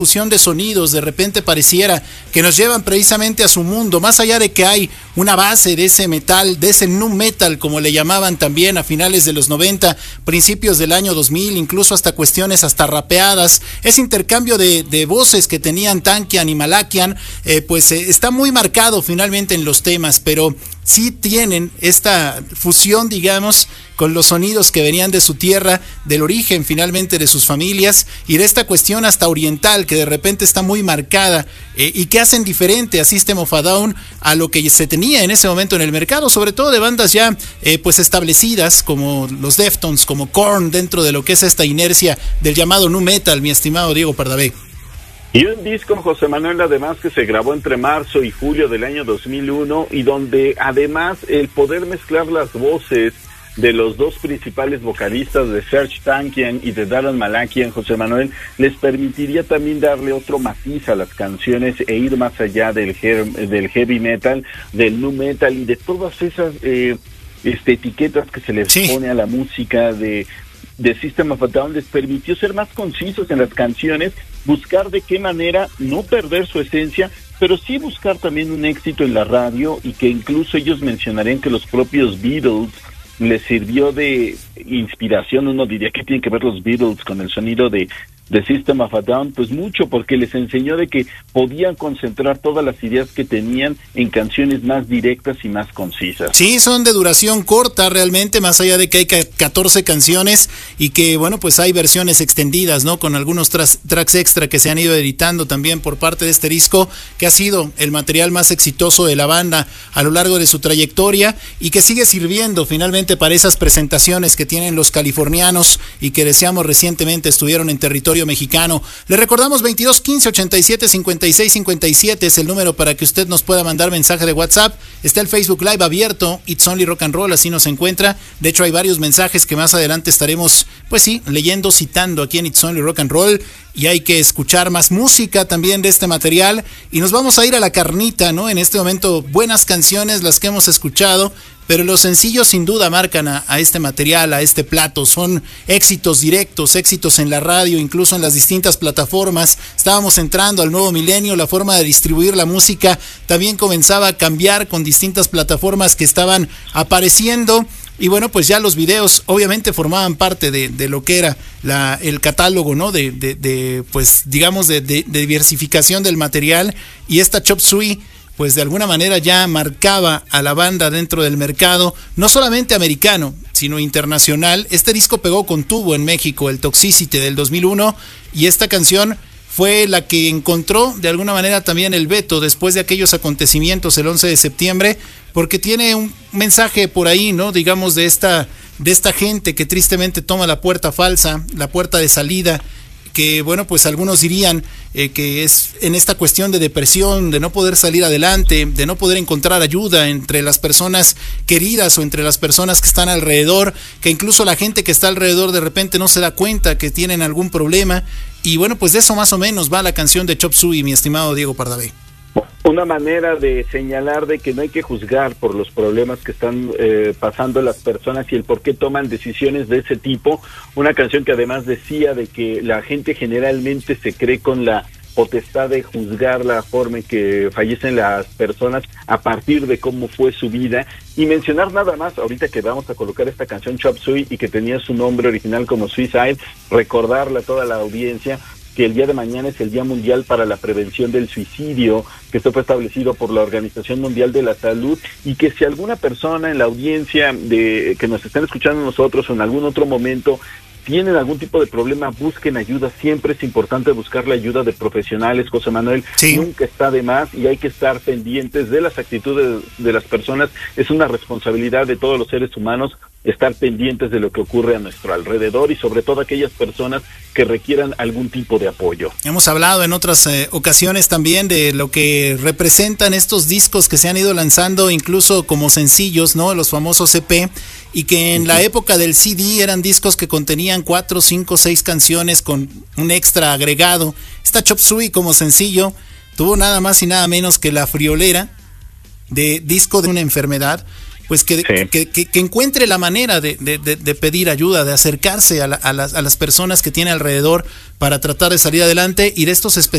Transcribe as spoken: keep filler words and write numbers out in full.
fusión de sonidos, de repente pareciera que nos llevan precisamente a su mundo, más allá de que hay una base de ese metal, de ese nu metal, como le llamaban también a finales de los noventa, principios del año dos mil, incluso hasta cuestiones hasta rapeadas, ese intercambio de, de voces que tenían Tankian y Malakian, eh, pues eh, está muy marcado finalmente en los temas, pero sí tienen esta fusión, digamos, con los sonidos que venían de su tierra, del origen finalmente de sus familias y de esta cuestión hasta oriental que de repente está muy marcada eh, y que hacen diferente a System of a Down a lo que se tenía en ese momento en el mercado, sobre todo de bandas ya eh, pues establecidas como los Deftones, como Korn, dentro de lo que es esta inercia del llamado nu metal, mi estimado Diego Pardavé. Y un disco, José Manuel, además que se grabó entre marzo y julio del año dos mil uno y donde además el poder mezclar las voces de los dos principales vocalistas de Serj Tankian y de Daron Malakian, José Manuel, les permitiría también darle otro matiz a las canciones e ir más allá del, del heavy metal, del nu metal y de todas esas eh, este, etiquetas que se les sí. pone a la música de... de System of a Down. Les permitió ser más concisos en las canciones, buscar de qué manera no perder su esencia, pero sí buscar también un éxito en la radio, y que incluso ellos mencionarían que los propios Beatles les sirvió de inspiración. Uno diría que tienen que ver los Beatles con el sonido de, de System of a Down, pues mucho, porque les enseñó de que podían concentrar todas las ideas que tenían en canciones más directas y más concisas. Sí, son de duración corta realmente, más allá de que hay catorce canciones y que, bueno, pues hay versiones extendidas, ¿no? Con algunos tras, tracks extra que se han ido editando también por parte de este disco, que ha sido el material más exitoso de la banda a lo largo de su trayectoria y que sigue sirviendo finalmente para esas presentaciones que tienen los californianos y que deseamos recientemente estuvieron en territorio mexicano. Le recordamos veintidós quince ochenta y siete cincuenta y seis cincuenta y siete es el número para que usted nos pueda mandar mensaje de WhatsApp. Está el Facebook Live abierto, It's Only Rock and Roll, así nos encuentra. De hecho hay varios mensajes que más adelante estaremos, pues sí, leyendo, citando aquí en It's Only Rock and Roll, y hay que escuchar más música también de este material y nos vamos a ir a la carnita, ¿no? En este momento buenas canciones las que hemos escuchado, pero los sencillos sin duda marcan a, a este material, a este plato. Son éxitos directos, éxitos en la radio, incluso en las distintas plataformas. Estábamos entrando al nuevo milenio, la forma de distribuir la música también comenzaba a cambiar con distintas plataformas que estaban apareciendo. Y bueno, pues ya los videos obviamente formaban parte de, de lo que era la, el catálogo, ¿no? De, de, de pues digamos de, de, de diversificación del material, y esta Chop Suey pues de alguna manera ya marcaba a la banda dentro del mercado, no solamente americano, sino internacional. Este disco pegó con tubo en México, el Toxicity del dos mil uno, y esta canción fue la que encontró de alguna manera también el veto después de aquellos acontecimientos el once de septiembre, porque tiene un mensaje por ahí, ¿no? Digamos de esta, de esta gente que tristemente toma la puerta falsa, la puerta de salida, que bueno, pues algunos dirían eh, que es en esta cuestión de depresión, de no poder salir adelante, de no poder encontrar ayuda entre las personas queridas o entre las personas que están alrededor, que incluso la gente que está alrededor de repente no se da cuenta que tienen algún problema. Y bueno, pues de eso más o menos va la canción de Chop Suey, mi estimado Diego Pardavé. Una manera de señalar de que no hay que juzgar por los problemas que están eh, pasando las personas y el por qué toman decisiones de ese tipo. Una canción que además decía de que la gente generalmente se cree con la potestad de juzgar la forma en que fallecen las personas a partir de cómo fue su vida, y mencionar nada más, ahorita que vamos a colocar esta canción Chop Suey y que tenía su nombre original como Suicide, recordarle a toda la audiencia que el día de mañana es el Día Mundial para la Prevención del Suicidio, que esto fue establecido por la Organización Mundial de la Salud, y que si alguna persona en la audiencia de que nos están escuchando nosotros o en algún otro momento tienen algún tipo de problema, busquen ayuda. Siempre es importante buscar la ayuda de profesionales, José Manuel. Sí. Nunca está de más, y hay que estar pendientes de las actitudes de las personas. Es una responsabilidad de todos los seres humanos estar pendientes de lo que ocurre a nuestro alrededor, y sobre todo aquellas personas que requieran algún tipo de apoyo. Hemos hablado en otras eh, ocasiones también de lo que representan estos discos que se han ido lanzando incluso como sencillos, ¿no? Los famosos E P, y que en uh-huh. la época del C D eran discos que contenían cuatro, cinco, seis canciones con un extra agregado. Esta Chop Suey como sencillo tuvo nada más y nada menos que la friolera de disco de una enfermedad, pues que, sí. que, que, que encuentre la manera de, de, de pedir ayuda, de acercarse a, la, a, las, a las personas que tiene alrededor para tratar de salir adelante, y de estos especialistas